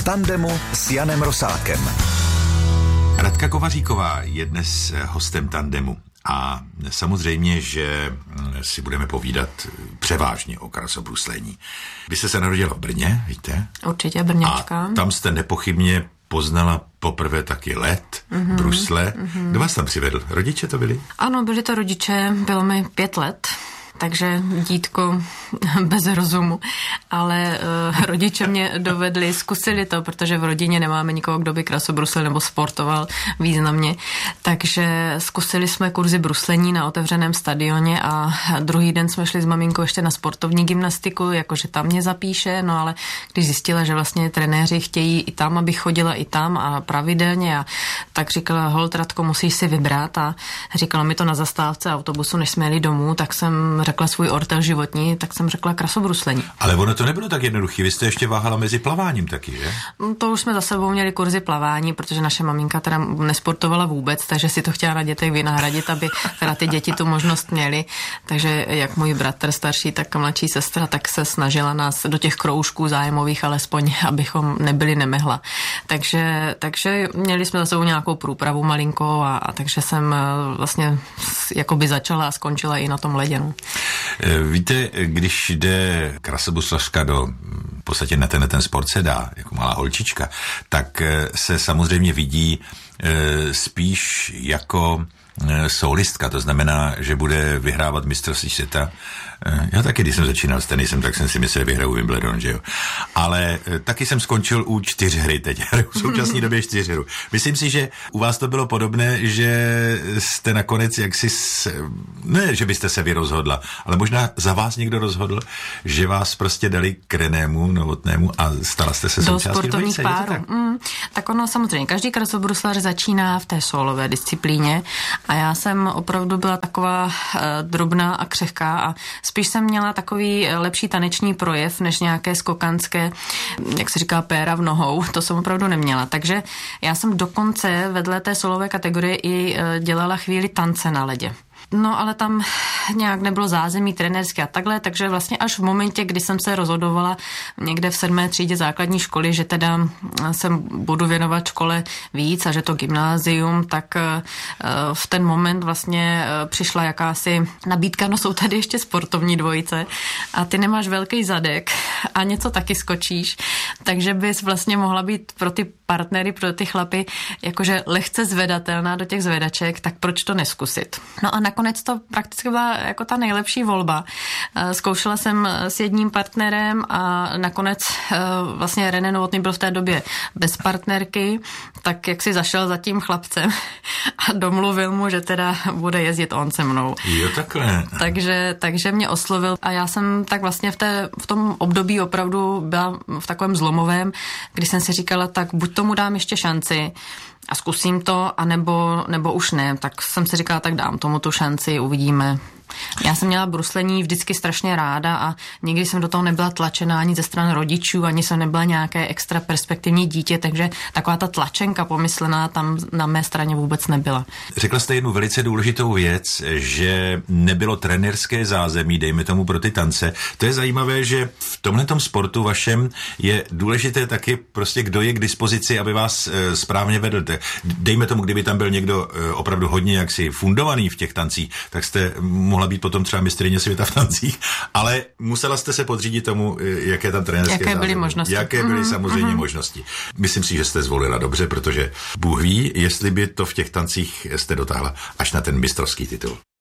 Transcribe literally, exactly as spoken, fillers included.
tandemu s Janem Rosálkem. Radka Kovaříková je dnes hostem tandemu a samozřejmě, že si budeme povídat převážně o krasobruslení. Vy jste se narodila v Brně, víte? Určitě, Brňačka. A tam jste nepochybně poznala poprvé taky led, mm-hmm, brusle. Mm-hmm. Kdo vás tam přivedl? Rodiče to byli? Ano, byli to rodiče, bylo mi pět let. Takže dítko bez rozumu, ale uh, rodiče mě dovedli, zkusili to, protože v rodině nemáme nikoho, kdo by krasobruslil nebo sportoval významně, takže zkusili jsme kurzy bruslení na otevřeném stadioně a druhý den jsme šli s maminkou ještě na sportovní gymnastiku, jakože tam mě zapíše, no ale když zjistila, že vlastně trenéři chtějí i tam, abych chodila i tam a pravidelně, a tak říkala, holt Radko, musíš si vybrat, a říkala mi to na zastávce autobusu, než jsme jeli domů, tak jsem řekla svůj ortel životní, tak jsem řekla krasobruslení. Ale ono to nebylo tak jednoduché, vy jste ještě váhala mezi plaváním taky, že? To už jsme za sebou měli kurzy plavání, protože naše maminka teda nesportovala vůbec, takže si to chtěla na dětech vynahradit, aby teda ty děti tu možnost měly. Takže jak můj bratr starší, tak mladší sestra, tak se snažila nás do těch kroužků zájmových alespoň, abychom nebyli nemehla. Takže, takže měli jsme za sebou nějakou průpravu malinkou a, a takže jsem vlastně jakoby začala a skončila i na tom leděnu. Víte, když jde krasobruslařka do, v podstatě na ten, ten sport se dá, jako malá holčička, tak se samozřejmě vidí e, spíš jako e, solistka, to znamená, že bude vyhrávat mistrovství světa. E, já taky, když jsem začínal s tenisem, tak jsem si myslel, že vyhraju Wimbledon, že jo. Ale e, taky jsem skončil u čtyřhry teď, v současné době čtyřhru. Myslím si, že u vás to bylo podobné, že jste nakonec jaksi, s, ne, že byste se vyrozhodla, ale možná za vás někdo rozhodl, že vás prostě dali k Renému Novotnému a stala jste se součástí do sportovních dvojice, párů. Tak? Mm, tak ono samozřejmě, každý krasobruslař začíná v té solové disciplíně a já jsem opravdu byla taková e, drobná a křehká a spíš jsem měla takový lepší taneční projev, než nějaké skokanské, jak se říká, péra v nohou. To jsem opravdu neměla. Takže já jsem dokonce vedle té solové kategorie i dělala chvíli tance na ledě. No, ale tam nějak nebylo zázemí trenérské a takhle, takže vlastně až v momentě, kdy jsem se rozhodovala někde v sedmé třídě základní školy, že teda jsem budu věnovat škole víc a že to gymnázium, tak v ten moment vlastně přišla jakási nabídka, no jsou tady ještě sportovní dvojice a ty nemáš velký zadek a něco taky skočíš, takže bys vlastně mohla být pro ty partnery, pro ty chlapy jakože lehce zvedatelná do těch zvedaček, tak proč to neskusit? No a nakonec to prakticky byla jako ta nejlepší volba. Zkoušela jsem s jedním partnerem a nakonec vlastně René Novotný byl v té době bez partnerky, tak jak si zašel za tím chlapcem a domluvil mu, že teda bude jezdit on se mnou. Jo, takhle. takže, takže mě oslovil a já jsem tak vlastně v, té, v tom období opravdu byla v takovém zlomovém, kdy jsem si říkala, tak buď tomu dám ještě šanci a zkusím to, anebo, nebo už ne. Tak jsem si říkala, tak dám tomu tu šanci, uvidíme. Já jsem měla bruslení vždycky strašně ráda a nikdy jsem do toho nebyla tlačená ani ze strany rodičů, ani jsem nebyla nějaké extra perspektivní dítě, takže taková ta tlačenka pomyslená tam na mé straně vůbec nebyla. Řekla jste jednu velice důležitou věc, že nebylo trenérské zázemí, dejme tomu pro ty tance. To je zajímavé, že v tomhletom sportu vašem je důležité taky prostě, kdo je k dispozici, aby vás e, správně vedl. Dejme tomu, kdyby tam byl někdo e, opravdu hodně jaksi fundovaný v těch tancích, tak jste mohla být potom třeba mistryně světa v tancích, ale musela jste se podřídit tomu, jaké tam trenérské Jaké zázemí. byly možnosti. Jaké byly mm-hmm. samozřejmě mm-hmm. možnosti. Myslím si, že jste zvolila dobře, protože Bůh ví, jestli by to v těch tancích jste dotáhla až na ten mistrovský titul.